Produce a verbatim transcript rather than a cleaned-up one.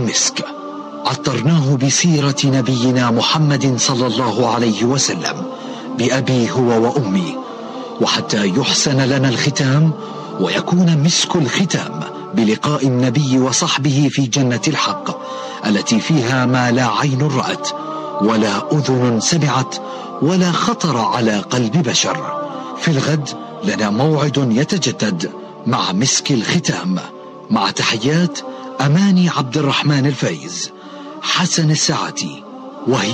المسك عطرناه بسيرة نبينا محمد صلى الله عليه وسلم بأبي هو وأمي، وحتى يحسن لنا الختام ويكون مسك الختام بلقاء النبي وصحبه في جنة الحق التي فيها ما لا عين رأت ولا أذن سمعت ولا خطر على قلب بشر. في الغد لنا موعد يتجدد مع مسك الختام، مع تحيات أماني عبد الرحمن الفايز، حسن الساعتي، وهي